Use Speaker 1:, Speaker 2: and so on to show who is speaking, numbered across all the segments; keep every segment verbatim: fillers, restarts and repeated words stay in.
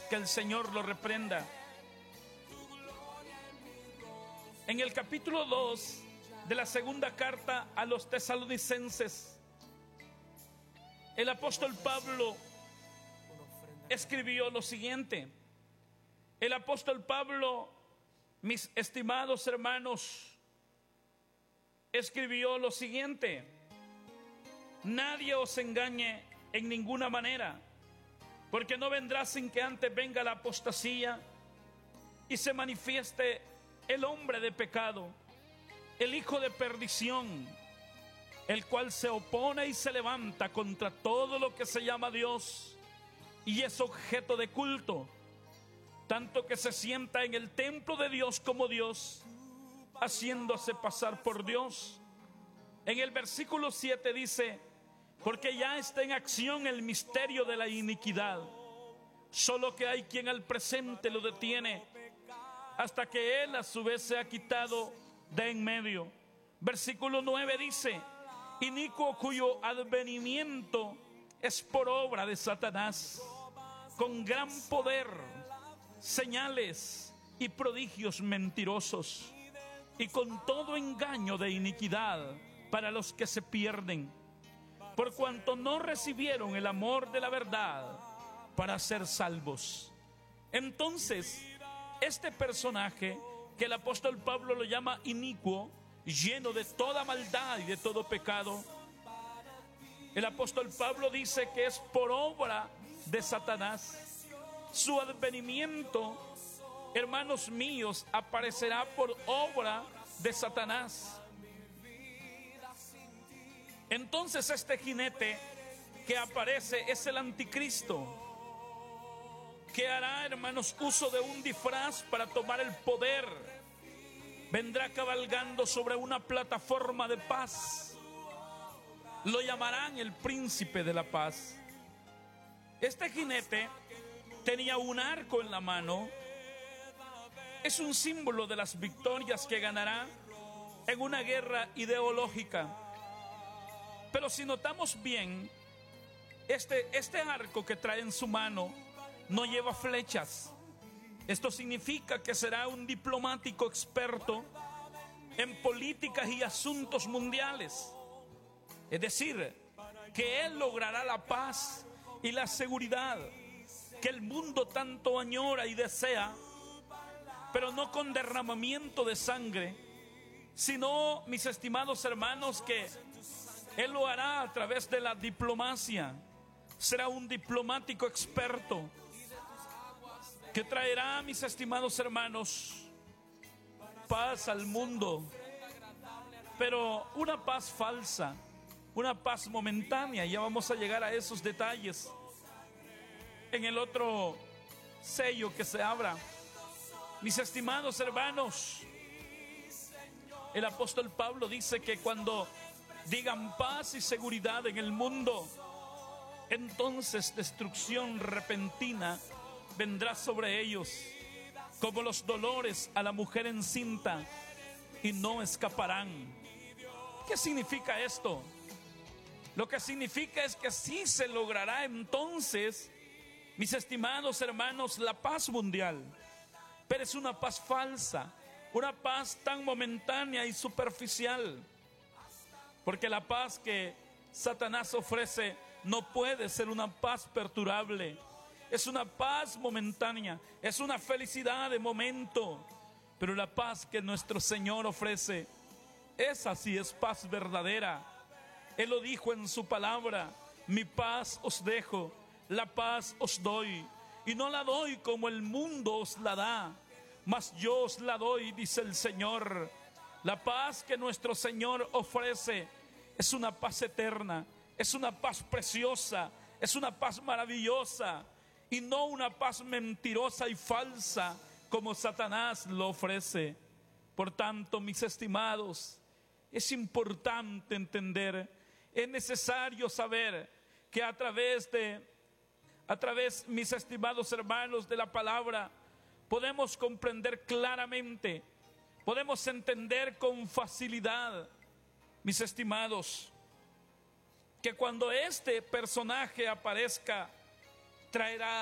Speaker 1: que el Señor lo reprenda. En el capítulo dos de la segunda carta a los tesalonicenses, el apóstol Pablo escribió lo siguiente. El apóstol Pablo, mis estimados hermanos, escribió lo siguiente: nadie os engañe en ninguna manera, porque no vendrá sin que antes venga la apostasía y se manifieste el hombre de pecado, el hijo de perdición, el cual se opone y se levanta contra todo lo que se llama Dios y es objeto de culto, tanto que se sienta en el templo de Dios como Dios, haciéndose pasar por Dios. En el versículo siete dice: porque ya está en acción el misterio de la iniquidad, solo que hay quien al presente lo detiene, hasta que él a su vez se ha quitado de en medio. Versículo nueve dice: inicuo cuyo advenimiento es por obra de Satanás, con gran poder, señales y prodigios mentirosos, y con todo engaño de iniquidad para los que se pierden, por cuanto no recibieron el amor de la verdad para ser salvos. Entonces, este personaje, que el apóstol Pablo lo llama inicuo, lleno de toda maldad y de todo pecado, el apóstol Pablo dice que es por obra de Satanás. Su advenimiento, hermanos míos, aparecerá por obra de Satanás. Entonces este jinete que aparece es el anticristo, que hará, hermanos, uso de un disfraz para tomar el poder. Vendrá cabalgando sobre una plataforma de paz. Lo llamarán el príncipe de la paz. Este jinete tenía un arco en la mano. Es un símbolo de las victorias que ganará en una guerra ideológica. Pero si notamos bien, este, este arco que trae en su mano no lleva flechas. Esto significa que será un diplomático experto en políticas y asuntos mundiales. Es decir, que él logrará la paz y la seguridad que el mundo tanto añora y desea, pero no con derramamiento de sangre, sino, mis estimados hermanos, que él lo hará a través de la diplomacia. Será un diplomático experto que traerá, mis estimados hermanos, paz al mundo, pero una paz falsa, una paz momentánea. Ya vamos a llegar a esos detalles en el otro sello que se abra. Mis estimados hermanos, el apóstol Pablo dice que cuando digan paz y seguridad en el mundo, entonces destrucción repentina vendrá sobre ellos, como los dolores a la mujer encinta, y no escaparán. ¿Qué significa esto? Lo que significa es que sí se logrará entonces, mis estimados hermanos, la paz mundial, pero es una paz falsa, una paz tan momentánea y superficial, porque la paz que Satanás ofrece no puede ser una paz perdurable. Es una paz momentánea, es una felicidad de momento, pero la paz que nuestro Señor ofrece, esa sí es paz verdadera. Él lo dijo en su palabra: mi paz os dejo, la paz os doy, y no la doy como el mundo os la da, mas yo os la doy, dice el Señor. La paz que nuestro Señor ofrece es una paz eterna, es una paz preciosa, es una paz maravillosa, y no una paz mentirosa y falsa como Satanás lo ofrece. Por tanto, mis estimados, es importante entender, es necesario saber que a través de, a través, mis estimados hermanos, de la palabra, podemos comprender claramente, podemos entender con facilidad, mis estimados, que cuando este personaje aparezca, traerá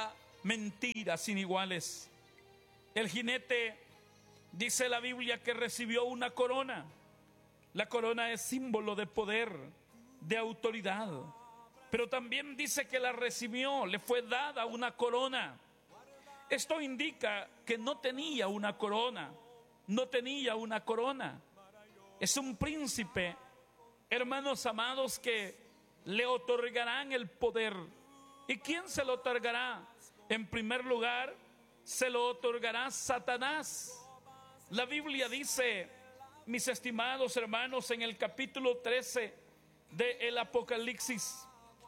Speaker 1: mentiras sin iguales. El jinete, dice la Biblia, que recibió una corona. La corona es símbolo de poder, de autoridad. Pero también dice que la recibió, le fue dada una corona. Esto indica que no tenía una corona, no tenía una corona. Es un príncipe, hermanos amados, que le otorgarán el poder. ¿Y quién se lo otorgará? En primer lugar, se lo otorgará Satanás. La Biblia dice, mis estimados hermanos, en el capítulo trece del Apocalipsis,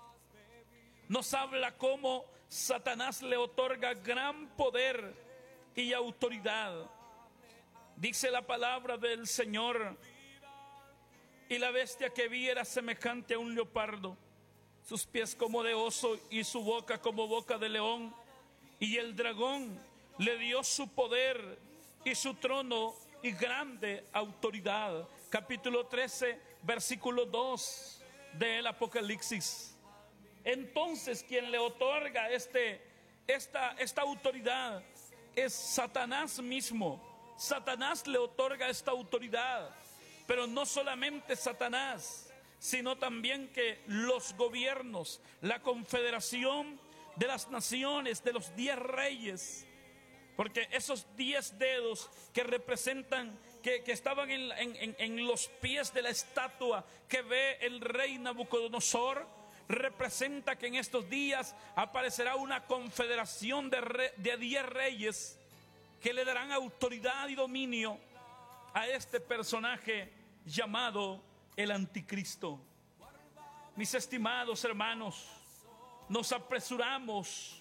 Speaker 1: nos habla cómo Satanás le otorga gran poder y autoridad. Dice la palabra del Señor: y la bestia que vi era semejante a un leopardo, sus pies como de oso y su boca como boca de león. Y el dragón le dio su poder y su trono y grande autoridad. Capítulo trece, versículo dos del Apocalipsis. Entonces, quien le otorga este, esta, esta autoridad es Satanás mismo. Satanás le otorga esta autoridad. Pero no solamente Satanás, sino también que los gobiernos, la confederación de las naciones, de los diez reyes, porque esos diez dedos que representan, que, que estaban en, en, en los pies de la estatua que ve el rey Nabucodonosor, representa que en estos días aparecerá una confederación de, re, de diez reyes que le darán autoridad y dominio a este personaje llamado el Anticristo. Mis estimados hermanos, nos apresuramos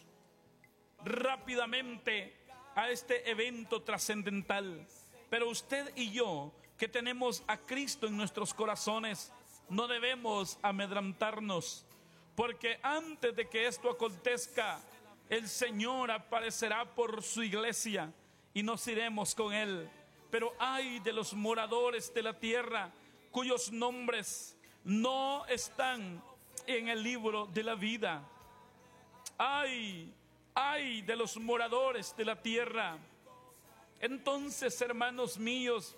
Speaker 1: rápidamente a este evento trascendental, pero usted y yo, que tenemos a Cristo en nuestros corazones, no debemos amedrentarnos, porque antes de que esto acontezca, el Señor aparecerá por su iglesia y nos iremos con Él. Pero ay de los moradores de la tierra cuyos nombres no están en el libro de la vida. Ay, ay de los moradores de la tierra. Entonces, hermanos míos,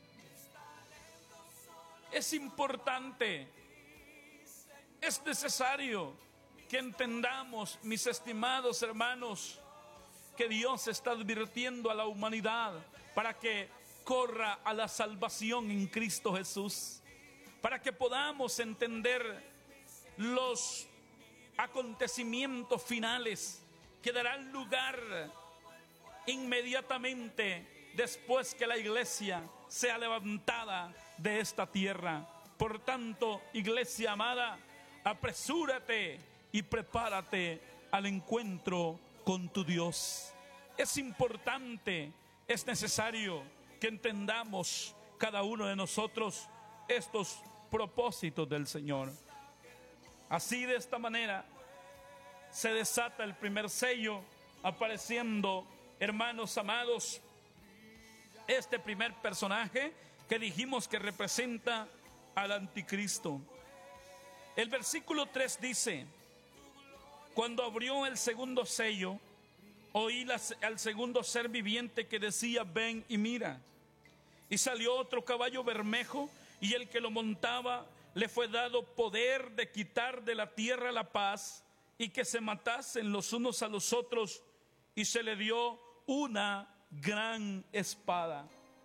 Speaker 1: es importante, es necesario que entendamos, mis estimados hermanos, que Dios está advirtiendo a la humanidad para que corra a la salvación en Cristo Jesús, para que podamos entender los acontecimientos finales que darán lugar inmediatamente después que la iglesia sea levantada de esta tierra. Por tanto, iglesia amada, apresúrate y prepárate al encuentro con tu Dios. Es importante, es necesario que entendamos cada uno de nosotros estos propósitos del Señor. Así, de esta manera se desata el primer sello, apareciendo, hermanos amados, este primer personaje que dijimos que representa al Anticristo. El versículo tres dice: cuando abrió el segundo sello, oí la, al segundo ser viviente que decía: ven y mira. Y salió otro caballo bermejo, y el que lo montaba le fue dado poder de quitar de la tierra la paz, y que se matasen los unos a los otros, y se le dio una gran espada.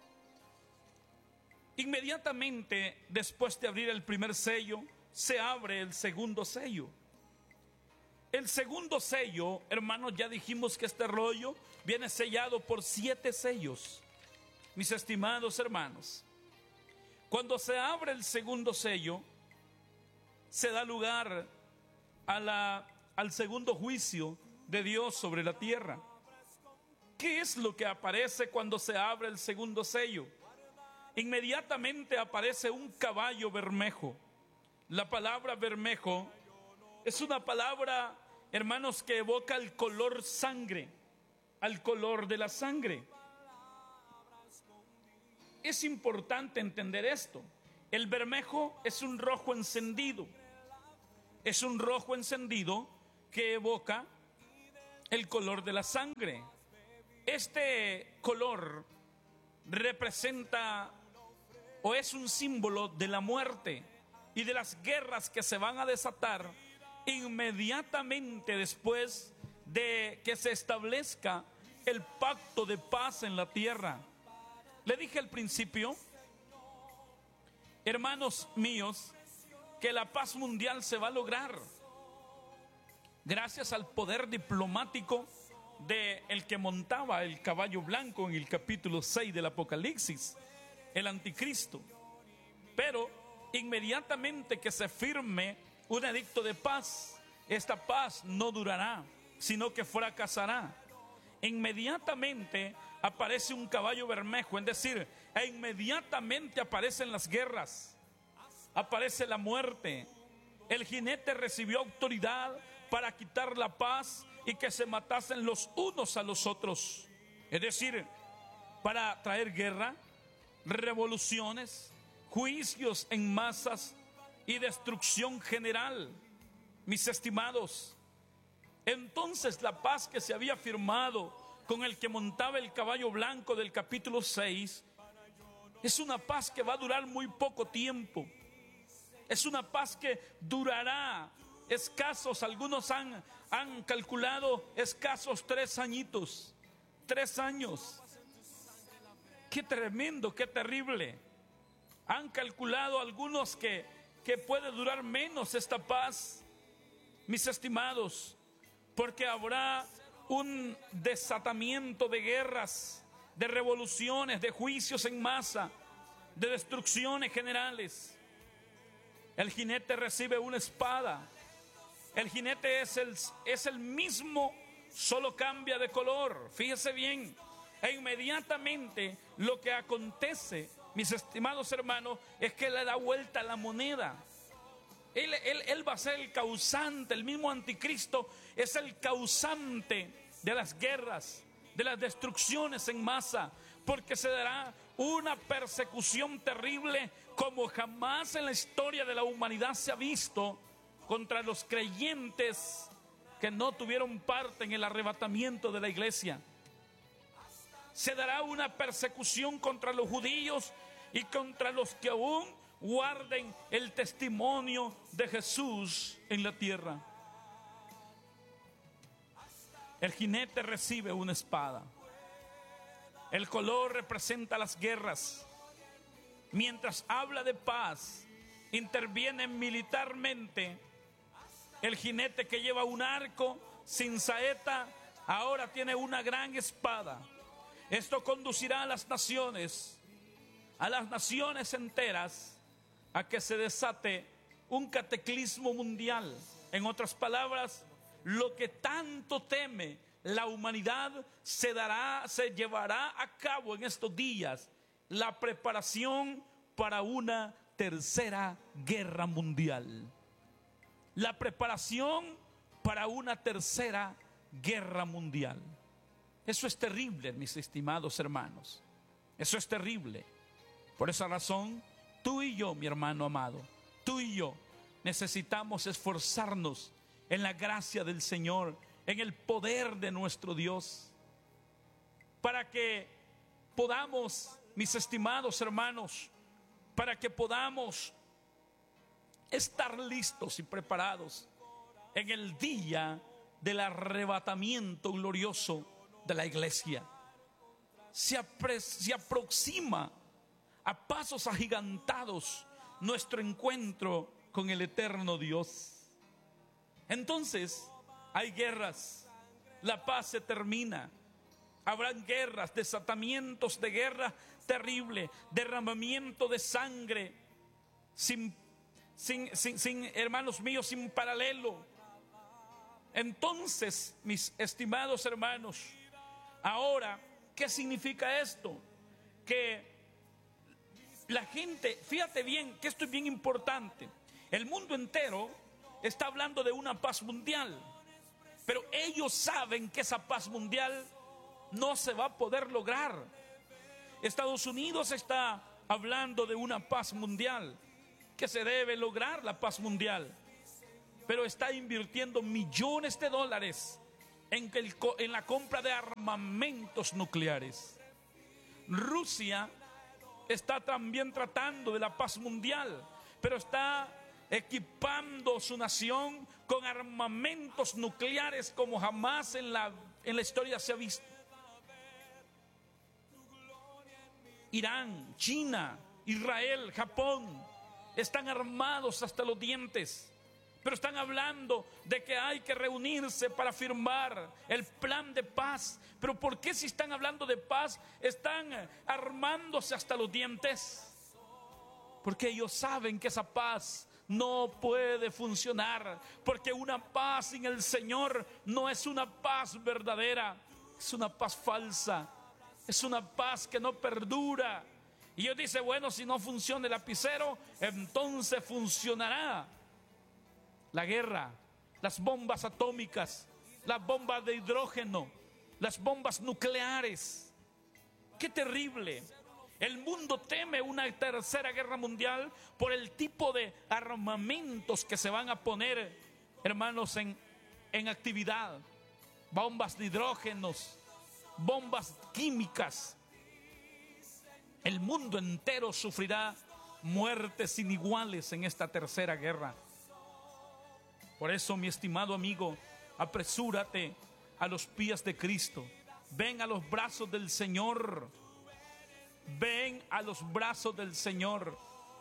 Speaker 1: Inmediatamente después de abrir el primer sello, se abre el segundo sello. El segundo sello, hermanos, ya dijimos que este rollo viene sellado por siete sellos. Mis estimados hermanos, cuando se abre el segundo sello, se da lugar a la, al segundo juicio de Dios sobre la tierra. ¿Qué es lo que aparece cuando se abre el segundo sello? Inmediatamente aparece un caballo bermejo. La palabra bermejo es una palabra, hermanos, que evoca el color sangre, al color de la sangre. Es importante entender esto. El bermejo es un rojo encendido. Es un rojo encendido que evoca el color de la sangre. Este color representa o es un símbolo de la muerte y de las guerras que se van a desatar inmediatamente después de que se establezca el pacto de paz en la tierra. Le dije al principio, hermanos míos, que la paz mundial se va a lograr gracias al poder diplomático de el que montaba el caballo blanco en el capítulo seis del Apocalipsis, el anticristo. Pero inmediatamente que se firme un edicto de paz, esta paz no durará, sino que fracasará. Inmediatamente aparece un caballo bermejo, es decir, e inmediatamente aparecen las guerras, aparece la muerte. El jinete recibió autoridad para quitar la paz y que se matasen los unos a los otros, es decir, para traer guerra, revoluciones, juicios en masas y destrucción general. Mis estimados, entonces la paz que se había firmado con el que montaba el caballo blanco del capítulo seis es una paz que va a durar muy poco tiempo. Es una paz que durará escasos, algunos han, han calculado escasos tres añitos, tres años. Qué tremendo, qué terrible. Han calculado algunos que, que puede durar menos esta paz, mis estimados, porque habrá un desatamiento de guerras, de revoluciones, de juicios en masa, de destrucciones generales. El jinete recibe una espada. El jinete es el, es el mismo, solo cambia de color. Fíjese bien. E inmediatamente lo que acontece, mis estimados hermanos, es que le da vuelta a la moneda. Él, él, él va a ser el causante, el mismo anticristo es el causante de las guerras, de las destrucciones en masa, porque se dará una persecución terrible como jamás en la historia de la humanidad se ha visto contra los creyentes que no tuvieron parte en el arrebatamiento de la iglesia. Se dará una persecución contra los judíos y contra los que aún guarden el testimonio de Jesús en la tierra. El jinete recibe una espada. El color representa las guerras. Mientras habla de paz, interviene militarmente. El jinete que lleva un arco sin saeta ahora tiene una gran espada. Esto conducirá a las naciones, a las naciones enteras, a que se desate un cataclismo mundial. En otras palabras, lo que tanto teme la humanidad se dará, se llevará a cabo en estos días, la preparación para una tercera guerra mundial. La preparación para una tercera guerra mundial. Eso es terrible, mis estimados hermanos. Eso es terrible. Por esa razón, tú y yo, mi hermano amado, tú y yo necesitamos esforzarnos en la gracia del Señor, en el poder de nuestro Dios, para que podamos, mis estimados hermanos, para que podamos estar listos y preparados en el día del arrebatamiento glorioso de la iglesia. Se, apre- se aproxima a pasos agigantados nuestro encuentro con el eterno Dios. Entonces hay guerras, la paz se termina, habrán guerras, desatamientos de guerra terrible, derramamiento de sangre sin, sin, sin, sin, hermanos míos, sin paralelo. Entonces, mis estimados hermanos, ahora, ¿qué significa esto? Que la gente, fíjate bien, que esto es bien importante. El mundo entero está hablando de una paz mundial, pero ellos saben que esa paz mundial no se va a poder lograr. Estados Unidos está hablando de una paz mundial, que se debe lograr la paz mundial, pero está invirtiendo millones de dólares en, el, en la compra de armamentos nucleares. Rusia está también tratando de la paz mundial, pero está equipando su nación con armamentos nucleares como jamás en la, en la historia se ha visto. Irán, China, Israel, Japón están armados hasta los dientes, pero están hablando de que hay que reunirse para firmar el plan de paz. Pero ¿por qué, si están hablando de paz, están armándose hasta los dientes? Porque ellos saben que esa paz no puede funcionar, porque una paz sin el Señor no es una paz verdadera, es una paz falsa, es una paz que no perdura. Y Dios dice, bueno, si no funciona el lapicero, entonces funcionará la guerra, las bombas atómicas, las bombas de hidrógeno, las bombas nucleares. ¡Qué terrible! El mundo teme una tercera guerra mundial por el tipo de armamentos que se van a poner, hermanos, en, en actividad. Bombas de hidrógenos, bombas químicas. El mundo entero sufrirá muertes iniguales en esta tercera guerra. Por eso, mi estimado amigo, apresúrate a los pies de Cristo. Ven a los brazos del Señor. Ven a los brazos del Señor.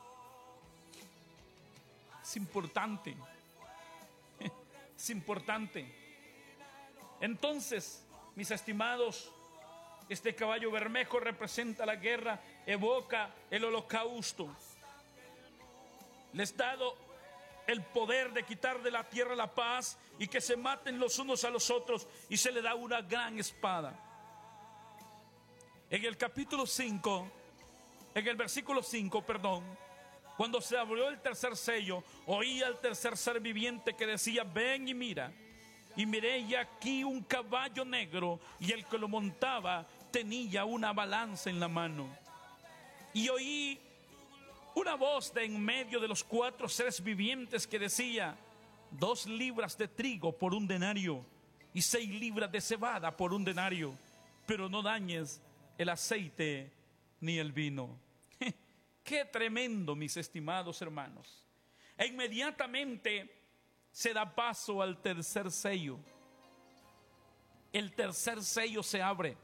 Speaker 1: Es importante. Es importante. Entonces, mis estimados, este caballo bermejo representa la guerra, evoca el holocausto. Les he dado el poder de quitar de la tierra la paz y que se maten los unos a los otros, y se le da una gran espada. En el capítulo cinco, en el versículo cinco, perdón, cuando se abrió el tercer sello, oí al tercer ser viviente que decía, ven y mira. Y miré, y aquí un caballo negro, y el que lo montaba tenía una balanza en la mano. Y oí una voz de en medio de los cuatro seres vivientes que decía, dos libras de trigo por un denario, y seis libras de cebada por un denario, pero no dañes el aceite ni el vino. Qué tremendo, mis estimados hermanos. E inmediatamente se da paso al tercer sello. El tercer sello se abre.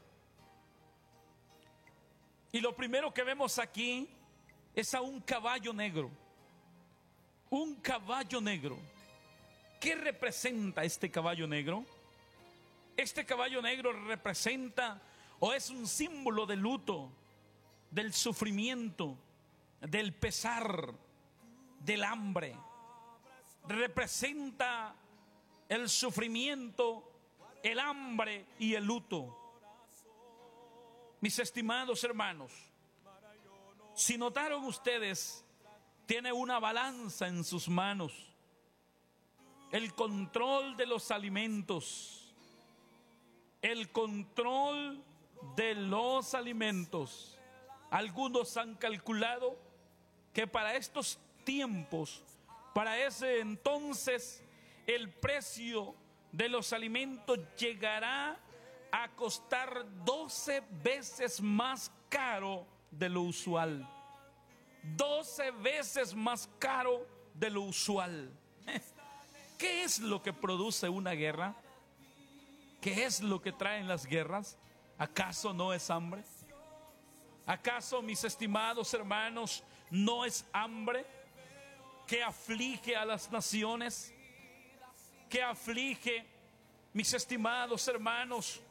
Speaker 1: Y lo primero que vemos aquí es a un caballo negro. Un caballo negro. ¿Qué representa este caballo negro? Este caballo negro representa o es un símbolo de luto, del sufrimiento, del pesar, del hambre. Representa el sufrimiento, el hambre y el luto. Mis estimados hermanos, si notaron ustedes, tiene una balanza en sus manos, el control de los alimentos, el control de los alimentos. Algunos han calculado que para estos tiempos, para ese entonces, el precio de los alimentos llegará a costar doce veces más caro de lo usual. doce veces más caro de lo usual. ¿Qué es lo que produce una guerra? ¿Qué es lo que traen las guerras? ¿Acaso no es hambre? ¿Acaso, mis estimados hermanos, no es hambre que aflige a las naciones? Que aflige, mis estimados hermanos,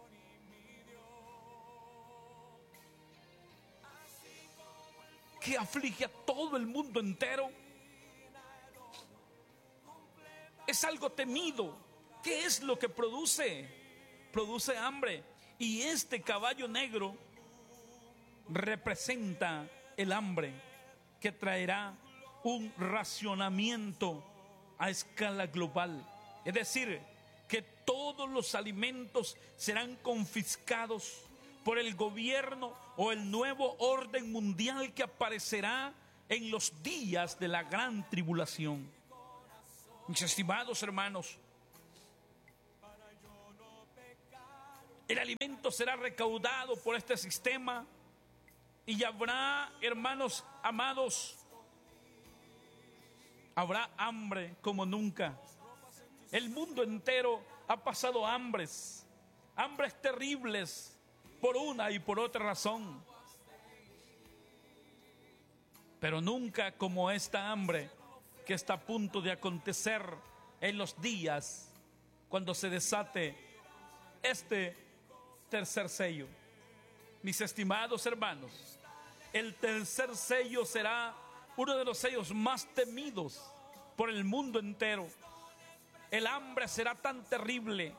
Speaker 1: que aflige a todo el mundo entero. Es algo temido. ¿Qué es lo que produce? Produce hambre. Y este caballo negro representa el hambre que traerá un racionamiento a escala global. Es decir, que todos los alimentos serán confiscados por el gobierno o el nuevo orden mundial que aparecerá en los días de la gran tribulación. Mis estimados hermanos, El alimento será recaudado por este sistema y habrá, hermanos amados, habrá hambre como nunca. El mundo entero ha pasado hambres, hambres terribles por una y por otra razón. Pero nunca como esta hambre que está a punto de acontecer en los días cuando se desate este tercer sello. Mis estimados hermanos, el tercer sello será uno de los sellos más temidos por el mundo entero. El hambre será tan terrible,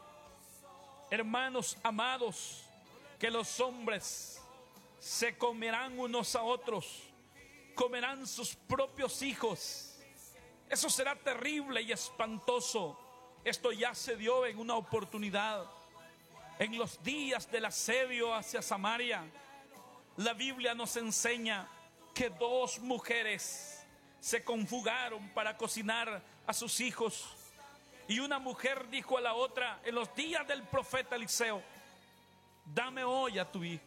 Speaker 1: hermanos amados, que los hombres se comerán unos a otros, comerán sus propios hijos. Eso será terrible y espantoso. Esto ya se dio en una oportunidad. En los días del asedio hacia Samaria, la Biblia nos enseña que dos mujeres se conjugaron para cocinar a sus hijos. Y una mujer dijo a la otra en los días del profeta Eliseo: dame hoy a tu hijo,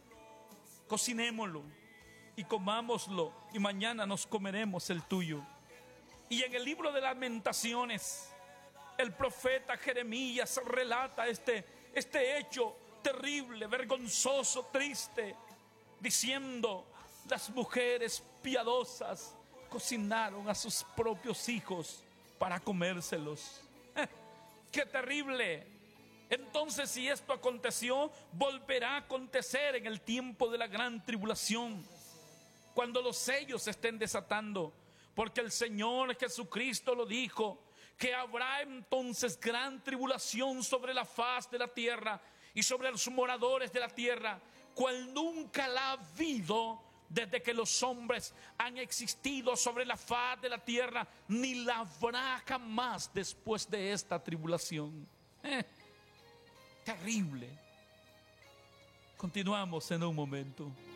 Speaker 1: cocinémoslo y comámoslo, y mañana nos comeremos el tuyo. Y en el libro de Lamentaciones, el profeta Jeremías relata este, este hecho terrible, vergonzoso, triste, diciendo: las mujeres piadosas cocinaron a sus propios hijos para comérselos. ¡Eh, ¡Qué terrible! Entonces, si esto aconteció, volverá a acontecer en el tiempo de la gran tribulación, cuando los sellos se estén desatando, porque el Señor Jesucristo lo dijo, que habrá entonces gran tribulación sobre la faz de la tierra y sobre los moradores de la tierra, cual nunca la ha habido desde que los hombres han existido sobre la faz de la tierra, ni la habrá jamás después de esta tribulación. Eh, terrible. Continuamos en un momento.